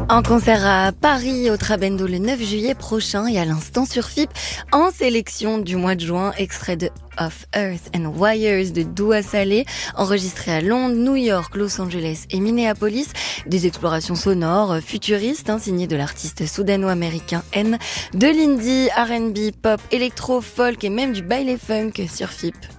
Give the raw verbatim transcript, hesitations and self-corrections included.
En concert à Paris, au Trabendo le neuf juillet prochain et à l'instant sur F I P, en sélection du mois de juin, extrait de Of Earth and Wires de Doua Saleh, enregistré à Londres, New York, Los Angeles et Minneapolis. Des explorations sonores futuristes, hein, signées de l'artiste soudano-américain N, de l'indie, R and B, pop, électro, folk et même du baile funk sur F I P.